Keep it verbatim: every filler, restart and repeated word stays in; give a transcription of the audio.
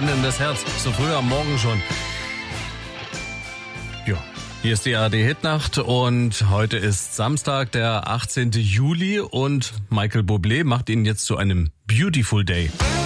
Ihnen das Herz, so früh am Morgen schon. Ja, hier ist die A R D-Hitnacht und heute ist Samstag, der achtzehnten Juli und Michael Bublé macht ihn jetzt zu einem Beautiful Day.